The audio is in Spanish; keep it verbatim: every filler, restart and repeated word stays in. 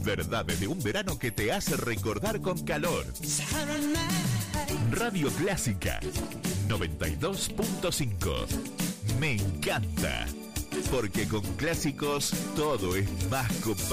Verdades de un verano que te hace recordar con calor. Radio Clásica noventa y dos punto cinco. Me encanta, porque con clásicos todo es más compartido.